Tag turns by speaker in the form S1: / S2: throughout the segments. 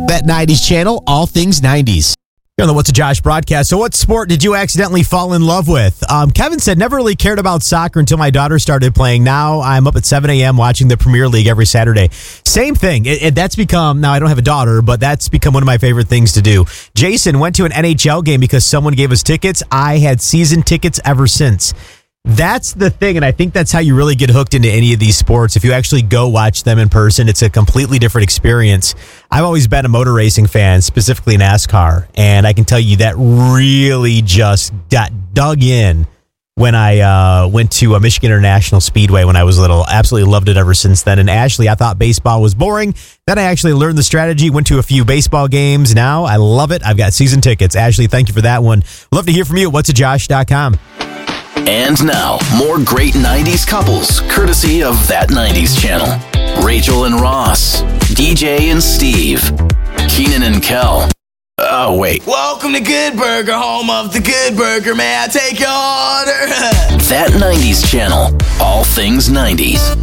S1: That 90s channel, all things 90s. You're on the What's a Josh broadcast. So what sport did you accidentally fall in love with? Kevin said, never really cared about soccer until my daughter started playing. Now I'm up at 7 a.m. watching the Premier League every Saturday. Same thing. That's become, now I don't have a daughter, but that's become one of my favorite things to do. Jason went to an NHL game because someone gave us tickets. I had season tickets ever since. That's the thing, and I think that's how you really get hooked into any of these sports. If you actually go watch them in person, it's a completely different experience. I've always been a motor racing fan, specifically NASCAR, and I can tell you that really just got dug in when I went to Michigan International Speedway when I was little. Absolutely loved it ever since then. And Ashley, I thought baseball was boring. Then I actually learned the strategy, went to a few baseball games. Now I love it. I've got season tickets. Ashley, thank you for that one. Love to hear from you at whatsajosh.com.
S2: And now, more great 90s couples, courtesy of That 90s Channel. Rachel and Ross, DJ and Steve, Keenan and Kel. Oh, wait.
S3: Welcome to Good Burger, home of the Good Burger. May I take your order?
S2: That 90s Channel, all things 90s.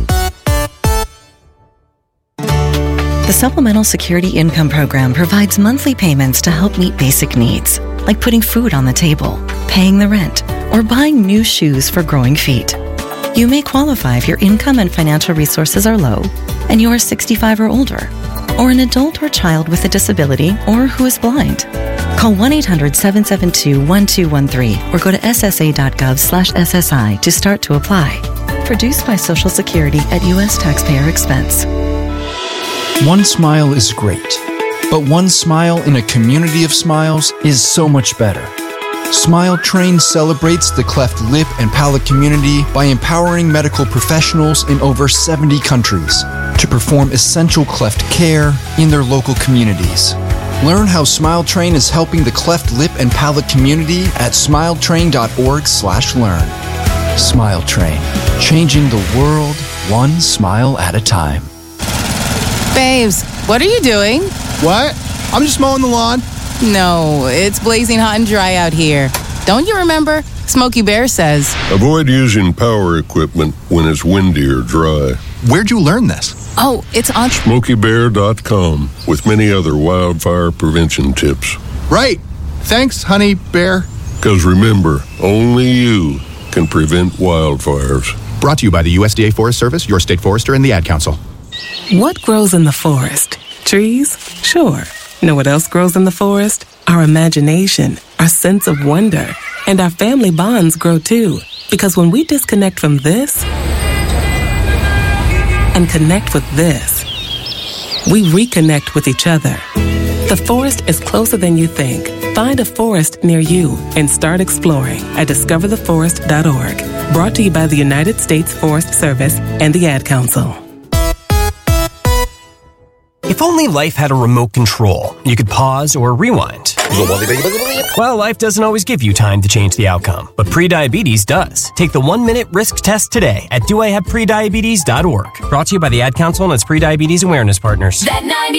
S4: The Supplemental Security Income Program provides monthly payments to help meet basic needs, like putting food on the table, paying the rent, or buying new shoes for growing feet. You may qualify if your income and financial resources are low and you are 65 or older, or an adult or child with a disability or who is blind. Call 1-800-772-1213 or go to ssa.gov/SSI to start to apply. Produced by Social Security at U.S. taxpayer expense.
S5: One smile is great, but one smile in a community of smiles is so much better. Smile Train celebrates the cleft lip and palate community by empowering medical professionals in over 70 countries to perform essential cleft care in their local communities. Learn how Smile Train is helping the cleft lip and palate community at smiletrain.org/learn. Smile Train, changing the world one smile at a time.
S6: Babes, what are you doing?
S7: What? I'm just mowing the lawn.
S6: No, it's blazing hot and dry out here. Don't you remember? Smokey Bear says,
S8: avoid using power equipment when it's windy or dry.
S7: Where'd you learn this?
S6: Oh, it's on
S8: SmokeyBear.com with many other wildfire prevention tips.
S7: Right. Thanks, honey bear.
S8: Because remember, only you can prevent wildfires.
S7: Brought to you by the USDA Forest Service, your state forester, and the Ad Council.
S9: What grows in the forest? Trees? Sure. Know what else grows in the forest? Our imagination, our sense of wonder, and our family bonds grow too. Because when we disconnect from this and connect with this, we reconnect with each other. The forest is closer than you think. Find a forest near you and start exploring at discovertheforest.org. Brought to you by the United States Forest Service and the Ad Council.
S10: If only life had a remote control, you could pause or rewind. Well, life doesn't always give you time to change the outcome, but prediabetes does. Take the 1-minute risk test today at doihaveprediabetes.org. Brought to you by the Ad Council and its prediabetes awareness partners.
S11: That 90